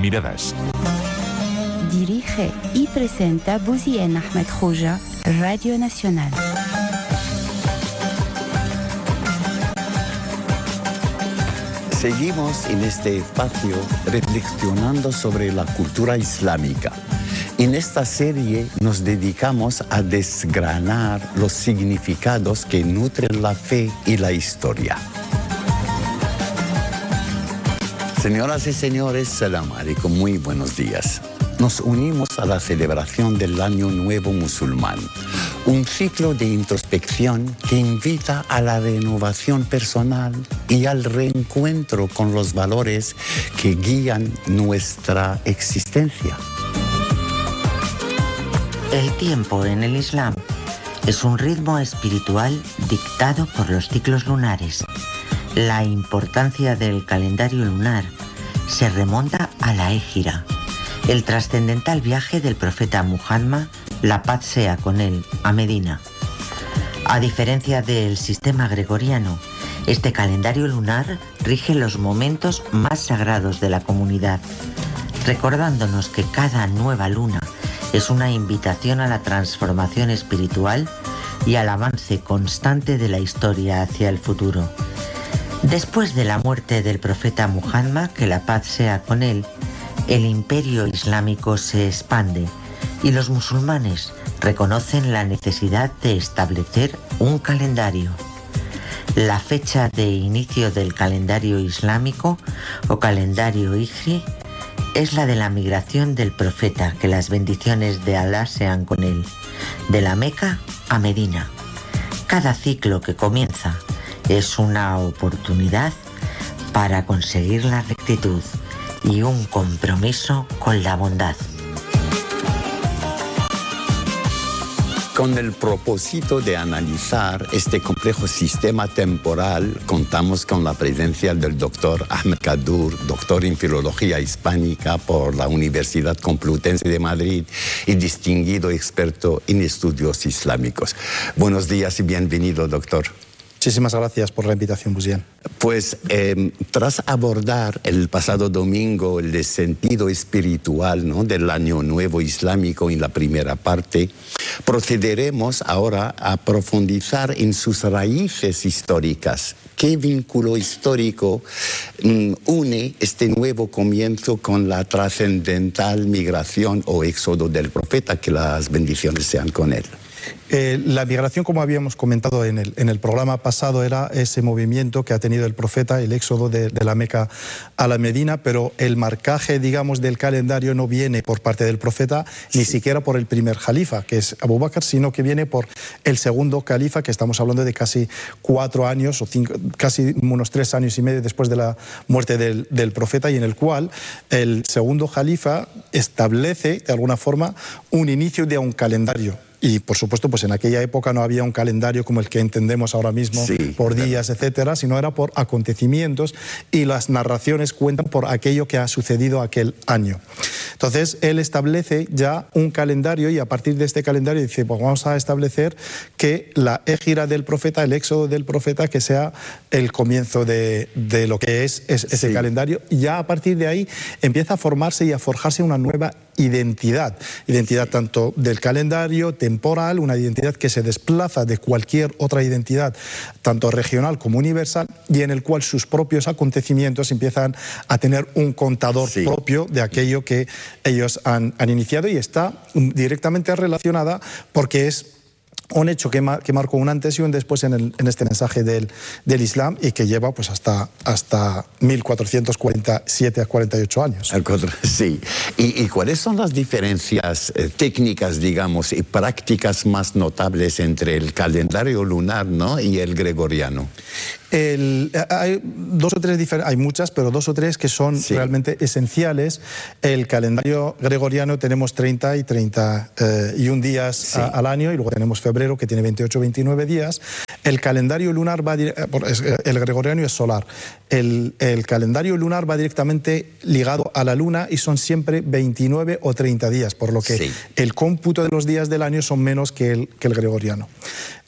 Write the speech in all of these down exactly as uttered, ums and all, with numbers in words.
miradas. Dirige y presenta Bouzien Ahmed Khouja, Radio Nacional. Seguimos en este espacio reflexionando sobre la cultura islámica. En esta serie nos dedicamos a desgranar los significados que nutren la fe y la historia. Señoras y señores, salam alaikum, muy buenos días. Nos unimos a la celebración del Año Nuevo Musulmán, un ciclo de introspección que invita a la renovación personal y al reencuentro con los valores que guían nuestra existencia. El tiempo en el Islam es un ritmo espiritual dictado por los ciclos lunares. La importancia del calendario lunar se remonta a la Égira, el trascendental viaje del profeta Muhammad, la paz sea con él, a Medina. A diferencia del sistema gregoriano, este calendario lunar rige los momentos más sagrados de la comunidad, recordándonos que cada nueva luna es una invitación a la transformación espiritual y al avance constante de la historia hacia el futuro. Después de la muerte del profeta Muhammad, que la paz sea con él, el imperio islámico se expande y los musulmanes reconocen la necesidad de establecer un calendario. La fecha de inicio del calendario islámico o calendario hijri es la de la migración del profeta, que las bendiciones de Alá sean con él, de la Meca a Medina. Cada ciclo que comienza es una oportunidad para conseguir la rectitud y un compromiso con la bondad. Con el propósito de analizar este complejo sistema temporal, contamos con la presencia del doctor Ahmed Kaddour, doctor en Filología Hispánica por la Universidad Complutense de Madrid y distinguido experto en estudios islámicos. Buenos días y bienvenido, doctor. Muchísimas gracias por la invitación, Bouzien. Pues eh, tras abordar el pasado domingo el sentido espiritual, ¿no?, del Año Nuevo Islámico en la primera parte, procederemos ahora a profundizar en sus raíces históricas. ¿Qué vínculo histórico mm, une este nuevo comienzo con la trascendental migración o éxodo del profeta? Que las bendiciones sean con él. Eh, la migración, como habíamos comentado en el, en el programa pasado, era ese movimiento que ha tenido el profeta, el éxodo de, de la Meca a la Medina, pero el marcaje, digamos, del calendario no viene por parte del profeta, sí, ni siquiera por el primer califa, que es Abu Bakr, sino que viene por el segundo califa, que estamos hablando de casi cuatro años, o cinco, casi unos tres años y medio después de la muerte del, del profeta, y en el cual el segundo califa establece, de alguna forma, un inicio de un calendario. Y, por supuesto, pues en aquella época no había un calendario como el que entendemos ahora mismo, sí, por días, claro, etcétera, sino era por acontecimientos, y las narraciones cuentan por aquello que ha sucedido aquel año. Entonces, él establece ya un calendario, y a partir de este calendario dice, pues vamos a establecer que la égira del profeta, el éxodo del profeta, que sea el comienzo de, de lo que es, es ese sí. calendario. Y ya a partir de ahí empieza a formarse y a forjarse una nueva identidad, identidad tanto del calendario temporal, una identidad que se desplaza de cualquier otra identidad, tanto regional como universal, y en el cual sus propios acontecimientos empiezan a tener un contador sí. propio de aquello que ellos han, han iniciado, y está directamente relacionada porque es un hecho que, mar, que marcó un antes y un después en, el, en este mensaje del, del Islam, y que lleva pues hasta, hasta mil cuatrocientos cuarenta y siete a cuarenta y ocho años. Sí. ¿Y, y cuáles son las diferencias eh, técnicas, digamos, y prácticas más notables entre el calendario lunar, ¿no?, y el gregoriano? El, hay dos o tres diferentes, hay muchas, pero dos o tres que son sí. realmente esenciales. El calendario gregoriano tenemos treinta y treinta y un días sí. a, al año, y luego tenemos febrero, que tiene veintiocho, veintinueve días. El calendario lunar va, el gregoriano es solar. El, el calendario lunar va directamente ligado a la luna y son siempre veintinueve o treinta días, por lo que sí. el cómputo de los días del año son menos que el, que el gregoriano.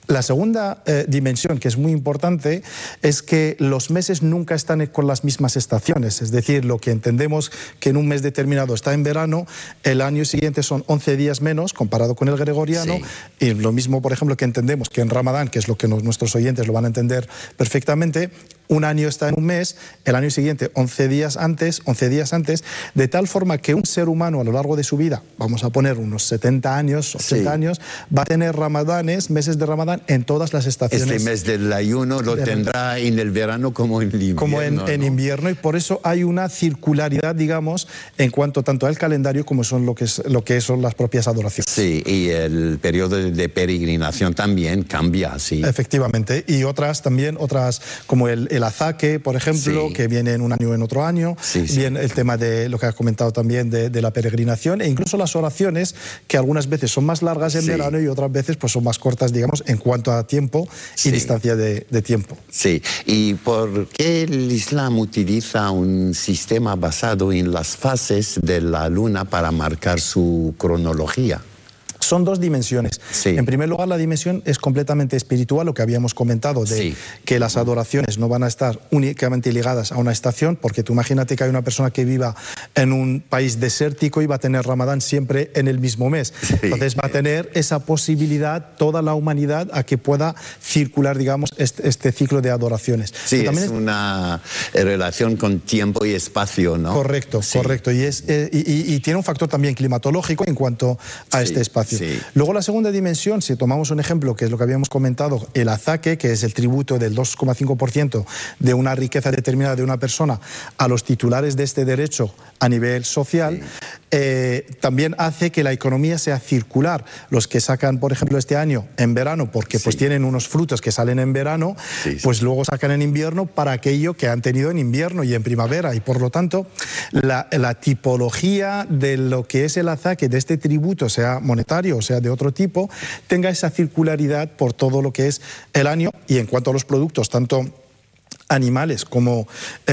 La segunda eh, dimensión, que es muy importante, es que los meses nunca están con las mismas estaciones. Es decir, lo que entendemos que en un mes determinado está en verano, el año siguiente son once días menos comparado con el gregoriano. Sí. Y lo mismo, por ejemplo, que entendemos que en Ramadán, que es lo que nos, nuestros oyentes lo van a entender perfectamente, un año está en un mes, el año siguiente once días antes, once días antes, de tal forma que un ser humano a lo largo de su vida, vamos a poner unos setenta años, ochenta sí. años, va a tener ramadanes, meses de Ramadán en todas las estaciones. Este mes del ayuno lo tendrá en el verano como en el invierno. Como en, ¿no? en invierno, y por eso hay una circularidad, digamos, en cuanto tanto al calendario como son lo que, es, lo que son las propias adoraciones. Sí, y el periodo de peregrinación también cambia, sí. Efectivamente, y otras también, otras como el, el azaque, por ejemplo, sí. que viene en un año en otro año, sí, sí. bien el tema de lo que has comentado también de, de la peregrinación, e incluso las oraciones, que algunas veces son más largas en sí. verano y otras veces pues son más cortas, digamos, en cuanto a tiempo y sí. distancia de, de tiempo. Sí, ¿y por qué el Islam utiliza un sistema basado en las fases de la luna para marcar su cronología? Son dos dimensiones. Sí. En primer lugar, la dimensión es completamente espiritual, lo que habíamos comentado, de sí. que las adoraciones no van a estar únicamente ligadas a una estación, porque tú imagínate que hay una persona que viva en un país desértico y va a tener Ramadán siempre en el mismo mes. Sí. Entonces va a tener esa posibilidad toda la humanidad a que pueda circular, digamos, este, este ciclo de adoraciones. Sí, es, es una relación con tiempo y espacio, ¿no? Correcto, sí. correcto. Y, es, eh, y, y, y tiene un factor también climatológico en cuanto a sí. este espacio. Sí. Luego la segunda dimensión, si tomamos un ejemplo, que es lo que habíamos comentado, el azaque, que es el tributo del dos coma cinco por ciento de una riqueza determinada de una persona a los titulares de este derecho a nivel social, sí. eh, también hace que la economía sea circular. Los que sacan, por ejemplo, este año en verano, porque sí. pues tienen unos frutos que salen en verano, sí, sí. pues luego sacan en invierno para aquello que han tenido en invierno y en primavera, y por lo tanto la, la tipología de lo que es el azaque, de este tributo, sea monetario o sea de otro tipo, tenga esa circularidad por todo lo que es el año. Y en cuanto a los productos, tanto animales como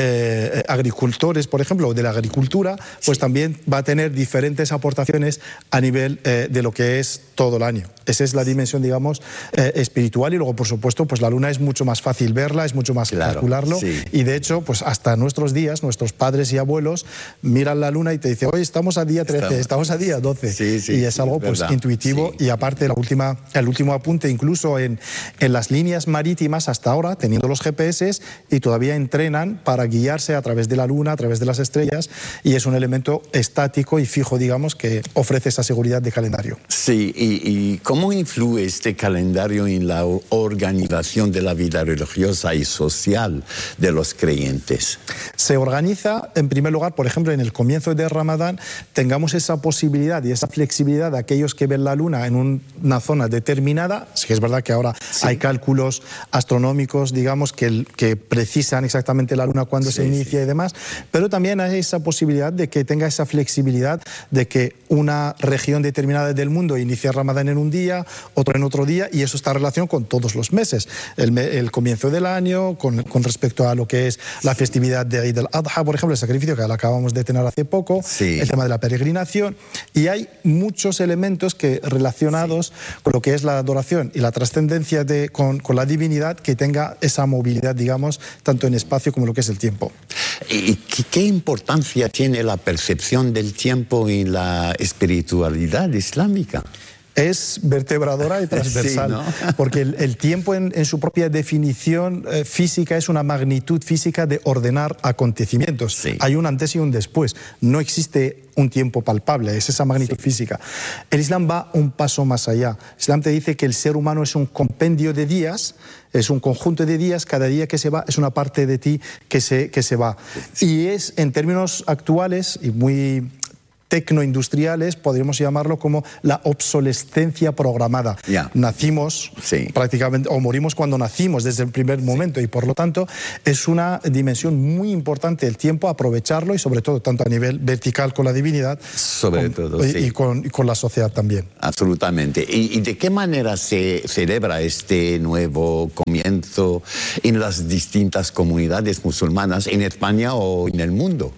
eh, agricultores, por ejemplo, de la agricultura, pues sí. también va a tener diferentes aportaciones a nivel eh, de lo que es todo el año. Esa es la dimensión, digamos, eh, espiritual. Y luego, por supuesto, pues la luna es mucho más fácil verla, es mucho más claro, calcularlo. Sí. Y de hecho, pues hasta nuestros días, nuestros padres y abuelos miran la luna y te dicen, oye, estamos a día trece, estamos, estamos a día doce. Sí, sí, y es algo pues intuitivo. Sí. Y aparte, la última, el último apunte, incluso en, en las líneas marítimas hasta ahora, teniendo los G P S, y todavía entrenan para guiarse a través de la luna, a través de las estrellas, y es un elemento estático y fijo, digamos, que ofrece esa seguridad de calendario. Sí, y, y ¿cómo influye este calendario en la organización de la vida religiosa y social de los creyentes? Se organiza, en primer lugar, por ejemplo, en el comienzo de Ramadán, tengamos esa posibilidad y esa flexibilidad de aquellos que ven la luna en una zona determinada. Sí que es verdad que ahora sí. hay cálculos astronómicos, digamos, que, que precisan exactamente la luna cuando sí, se inicia sí. y demás, pero también hay esa posibilidad de que tenga esa flexibilidad de que una región determinada del mundo inicia Ramadán en un día, otro en otro día, y eso está en relación con todos los meses. El, el comienzo del año, con, con respecto a lo que es la festividad de Eid al-Adha, por ejemplo, el sacrificio que la acabamos de tener hace poco, sí. el tema de la peregrinación, y hay muchos elementos que relacionados sí. con lo que es la adoración y la trascendencia de, con, con la divinidad, que tenga esa movilidad, digamos, tanto en espacio como lo que es el tiempo. ¿Y qué importancia tiene la percepción del tiempo en la espiritualidad islámica? Es vertebradora y transversal, sí, ¿no? Porque el, el tiempo en, en su propia definición eh, física es una magnitud física de ordenar acontecimientos. Sí. Hay un antes y un después. No existe un tiempo palpable, es esa magnitud sí. física. El Islam va un paso más allá. El Islam te dice que el ser humano es un compendio de días, es un conjunto de días, cada día que se va es una parte de ti que se, que se va. Sí. Y es, en términos actuales y muy tecnoindustriales, podríamos llamarlo como la obsolescencia programada. Yeah. Nacimos sí. prácticamente, o morimos cuando nacimos desde el primer momento, sí. y por lo tanto es una dimensión muy importante el tiempo, aprovecharlo, y sobre todo tanto a nivel vertical con la divinidad, sobre con, todo, y, sí. y, con, y con la sociedad también. Absolutamente. ¿Y, ¿Y de qué manera se celebra este nuevo comienzo en las distintas comunidades musulmanas en España o en el mundo?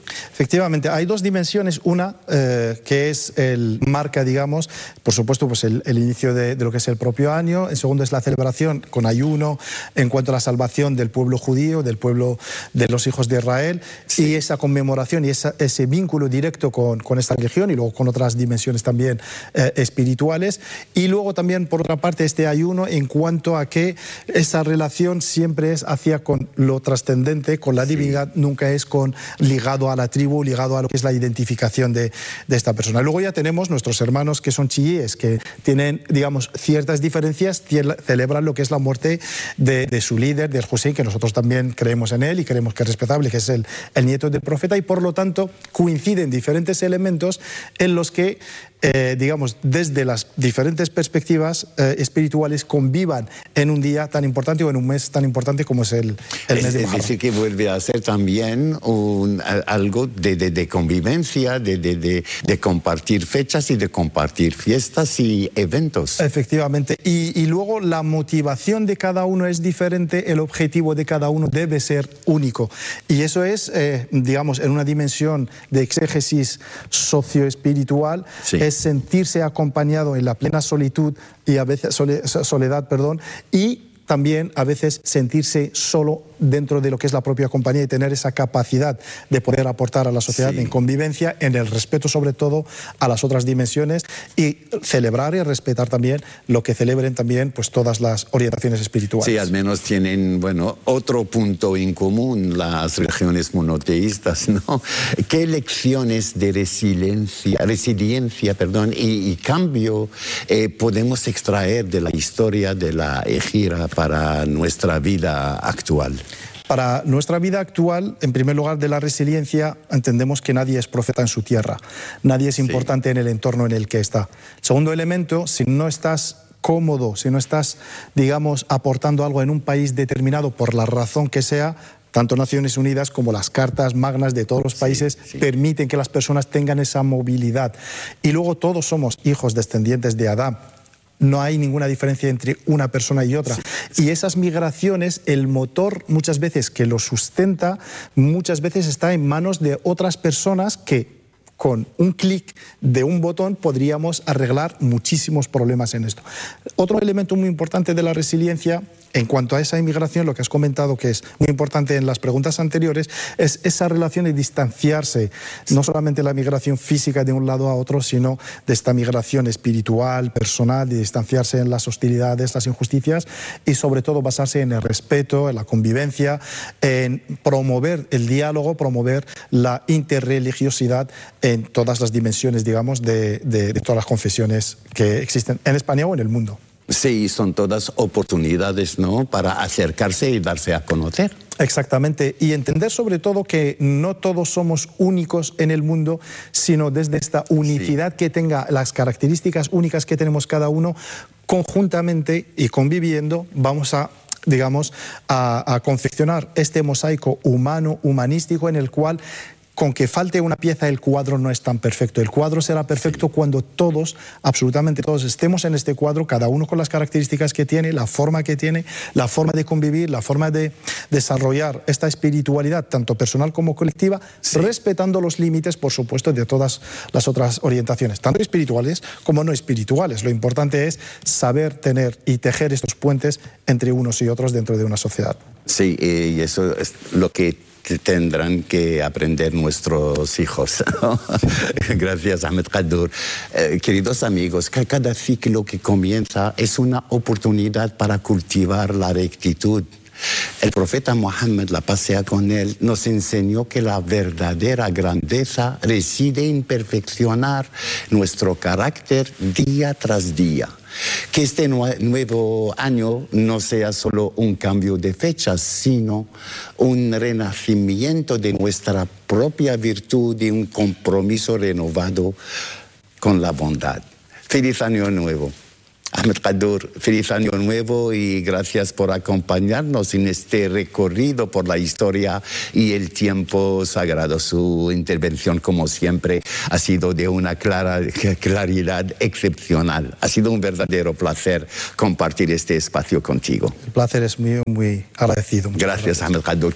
Efectivamente, hay dos dimensiones. Una eh, que es el marca, digamos, por supuesto, pues el, el inicio de, de lo que es el propio año. En segundo es la celebración con ayuno en cuanto a la salvación del pueblo judío, del pueblo de los hijos de Israel, sí. Y esa conmemoración y esa, ese vínculo directo con, con esta religión y luego con otras dimensiones también eh, espirituales. Y luego también, por otra parte, este ayuno en cuanto a que esa relación siempre es hacia con lo trascendente, con la divinidad, sí. Nunca es con ligado a la tribu, ligado a lo que es la identificación de, de esta persona. Luego ya tenemos nuestros hermanos que son chiíes, que tienen, digamos, ciertas diferencias, celebran lo que es la muerte de, de su líder, del Hussein, que nosotros también creemos en él y creemos que es respetable, que es el, el nieto del profeta, y por lo tanto coinciden diferentes elementos en los que Eh, digamos, desde las diferentes perspectivas eh, espirituales convivan en un día tan importante o en un mes tan importante como es el, el mes es, de Muharram. Es decir, que vuelve a ser también un, algo de, de, de convivencia, de, de, de, de compartir fechas y de compartir fiestas y eventos. Efectivamente. Y, y luego la motivación de cada uno es diferente, el objetivo de cada uno debe ser único. Y eso es, eh, digamos, en una dimensión de exégesis socioespiritual, sí. Es sentirse acompañado en la plena solitud y a veces soledad, perdón, y también a veces sentirse solo dentro de lo que es la propia compañía y tener esa capacidad de poder aportar a la sociedad, sí. En convivencia, en el respeto sobre todo a las otras dimensiones y celebrar y respetar también lo que celebren también pues todas las orientaciones espirituales. Sí, al menos tienen, bueno, otro punto en común las religiones monoteístas, ¿no? ¿Qué lecciones de resiliencia, resiliencia perdón, y, y cambio eh, podemos extraer de la historia de la Égira para nuestra vida actual? Para nuestra vida actual, en primer lugar, de la resiliencia, entendemos que nadie es profeta en su tierra, nadie es importante, sí. En el entorno en el que está. Segundo elemento, si no estás cómodo, si no estás, digamos, aportando algo en un país determinado por la razón que sea, tanto Naciones Unidas como las cartas magnas de todos los países, sí, sí. Permiten que las personas tengan esa movilidad. Y luego todos somos hijos descendientes de Adán. No hay ninguna diferencia entre una persona y otra. Sí, sí. Y esas migraciones, el motor muchas veces que lo sustenta, muchas veces está en manos de otras personas que con un clic de un botón podríamos arreglar muchísimos problemas en esto. Otro elemento muy importante de la resiliencia, en cuanto a esa inmigración, lo que has comentado que es muy importante en las preguntas anteriores, es esa relación de distanciarse, no solamente la migración física de un lado a otro, sino de esta migración espiritual, personal, de distanciarse en las hostilidades, las injusticias y sobre todo basarse en el respeto, en la convivencia, en promover el diálogo, promover la interreligiosidad en todas las dimensiones, digamos, de, de, de todas las confesiones que existen en España o en el mundo. Sí, son todas oportunidades, ¿no?, para acercarse y darse a conocer. Exactamente, y entender sobre todo que no todos somos únicos en el mundo, sino desde esta unicidad, sí. Que tenga las características únicas que tenemos cada uno, conjuntamente y conviviendo, vamos a digamos, a, a confeccionar este mosaico humano, humanístico, en el cual con que falte una pieza el cuadro no es tan perfecto. El cuadro será perfecto cuando todos, absolutamente todos, estemos en este cuadro, cada uno con las características que tiene, la forma que tiene, la forma de convivir, la forma de desarrollar esta espiritualidad, tanto personal como colectiva, sí. Respetando los límites, por supuesto, de todas las otras orientaciones, tanto espirituales como no espirituales. Lo importante es saber tener y tejer estos puentes entre unos y otros dentro de una sociedad. Sí, y eso es lo que tendrán que aprender nuestros hijos, ¿no? Gracias, Ahmed Kaddour. Eh, queridos amigos, cada ciclo que comienza es una oportunidad para cultivar la rectitud. El profeta Muhammad, la paz sea con él, nos enseñó que la verdadera grandeza reside en perfeccionar nuestro carácter día tras día. Que este nuevo año no sea solo un cambio de fechas, sino un renacimiento de nuestra propia virtud y un compromiso renovado con la bondad. Feliz Año Nuevo. Ahmed Kaddour, feliz Año Nuevo y gracias por acompañarnos en este recorrido por la historia y el tiempo sagrado. Su intervención, como siempre, ha sido de una clara, claridad excepcional. Ha sido un verdadero placer compartir este espacio contigo. El placer es mío, muy agradecido. Gracias, Ahmed Kaddour.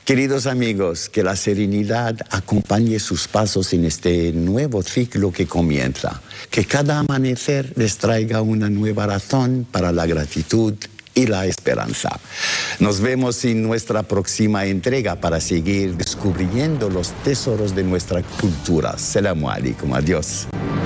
Queridos amigos, que la serenidad acompañe sus pasos en este nuevo ciclo que comienza. Que cada amanecer les traiga una nueva razón para la gratitud y la esperanza. Nos vemos en nuestra próxima entrega para seguir descubriendo los tesoros de nuestra cultura. Selamu alaikum. Adiós.